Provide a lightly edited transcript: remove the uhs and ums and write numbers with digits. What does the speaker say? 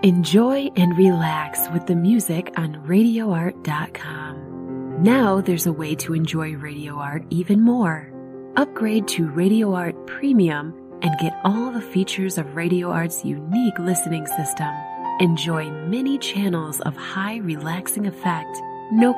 Enjoy and relax with the music on RadioArt.com. Now there's a way to enjoy Radio Art even more. Upgrade to Radio Art Premium and get all the features of Radio Art's unique listening system. Enjoy many channels of high relaxing effect, no